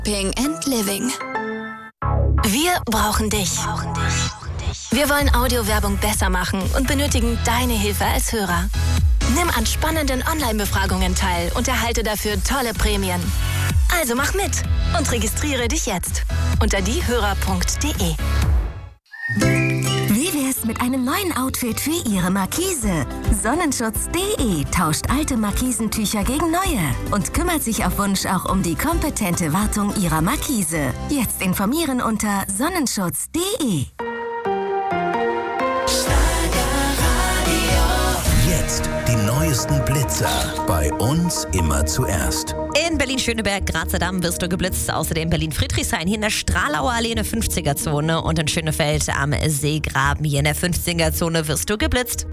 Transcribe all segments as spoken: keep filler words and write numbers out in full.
Ping and Living. Wir brauchen dich. Wir wollen Audiowerbung besser machen und benötigen deine Hilfe als Hörer. Nimm an spannenden Online-Befragungen teil und erhalte dafür tolle Prämien. Also mach mit und registriere dich jetzt unter diehörer punkt de. Wie wär's mit einem neuen Outfit für Ihre Markise? Sonnenschutz punkt de tauscht alte Markisentücher gegen neue und kümmert sich auf Wunsch auch um die kompetente Wartung Ihrer Markise. Jetzt informieren unter sonnenschutz punkt de. Jetzt die neuesten Blitzer. Bei uns immer zuerst. In Berlin-Schöneberg, Grazer-Damm wirst du geblitzt. Außerdem Berlin-Friedrichshain hier in der Stralauer Allee in der fünfziger-Zone. Und in Schönefeld am Seegraben hier in der fünfziger-Zone wirst du geblitzt.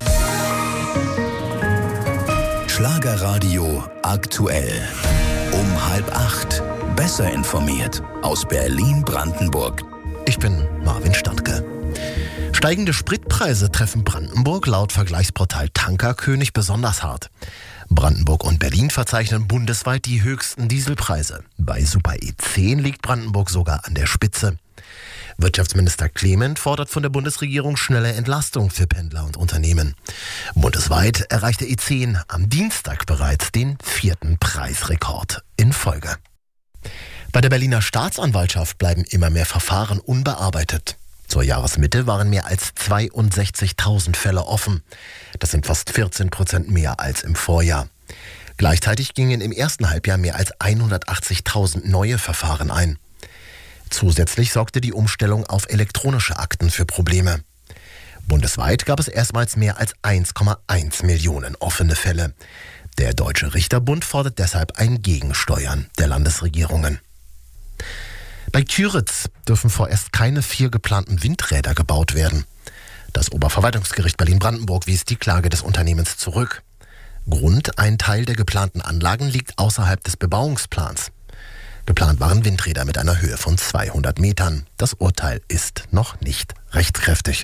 Schlagerradio aktuell. Um halb acht. Besser informiert aus Berlin-Brandenburg. Ich bin Marvin Stadtke. Steigende Spritpreise treffen Brandenburg laut Vergleichsportal Tankerkönig besonders hart. Brandenburg und Berlin verzeichnen bundesweit die höchsten Dieselpreise. Bei Super E zehn liegt Brandenburg sogar an der Spitze. Wirtschaftsminister Clement fordert von der Bundesregierung schnelle Entlastung für Pendler und Unternehmen. Bundesweit erreichte E zehn am Dienstag bereits den vierten Preisrekord in Folge. Bei der Berliner Staatsanwaltschaft bleiben immer mehr Verfahren unbearbeitet. Zur Jahresmitte waren mehr als zweiundsechzigtausend Fälle offen. Das sind fast vierzehn Prozent mehr als im Vorjahr. Gleichzeitig gingen im ersten Halbjahr mehr als hundertachtzigtausend neue Verfahren ein. Zusätzlich sorgte die Umstellung auf elektronische Akten für Probleme. Bundesweit gab es erstmals mehr als eins Komma eins Millionen offene Fälle. Der Deutsche Richterbund fordert deshalb ein Gegensteuern der Landesregierungen. Bei Türitz dürfen vorerst keine vier geplanten Windräder gebaut werden. Das Oberverwaltungsgericht Berlin-Brandenburg wies die Klage des Unternehmens zurück. Grund: ein Teil der geplanten Anlagen liegt außerhalb des Bebauungsplans. Geplant waren Windräder mit einer Höhe von zweihundert Metern. Das Urteil ist noch nicht rechtskräftig.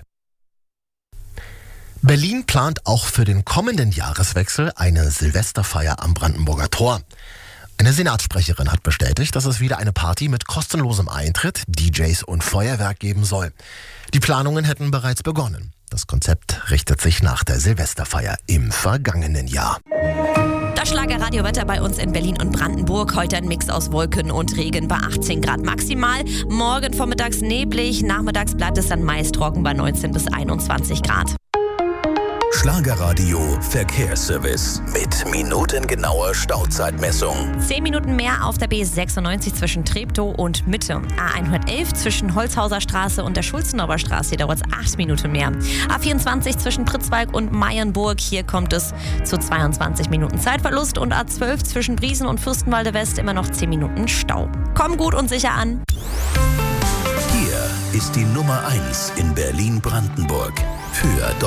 Berlin plant auch für den kommenden Jahreswechsel eine Silvesterfeier am Brandenburger Tor. Eine Senatssprecherin hat bestätigt, dass es wieder eine Party mit kostenlosem Eintritt, D Js und Feuerwerk geben soll. Die Planungen hätten bereits begonnen. Das Konzept richtet sich nach der Silvesterfeier im vergangenen Jahr. Das Schlagerradiowetter bei uns in Berlin und Brandenburg. Heute ein Mix aus Wolken und Regen bei achtzehn Grad maximal. Morgen vormittags neblig, nachmittags bleibt es dann meist trocken bei neunzehn bis einundzwanzig Grad. Schlagerradio Verkehrsservice mit minutengenauer Stauzeitmessung. Zehn Minuten mehr auf der B sechsundneunzig zwischen Treptow und Mitte. A hundertelf zwischen Holzhauser Straße und der Schulzenauer Straße, hier dauert es acht Minuten mehr. A vierundzwanzig zwischen Pritzwalk und Meiernburg, hier kommt es zu zweiundzwanzig Minuten Zeitverlust. Und A zwölf zwischen Briesen und Fürstenwalde West immer noch zehn Minuten Stau. Komm gut und sicher an. Hier ist die Nummer eins in Berlin-Brandenburg für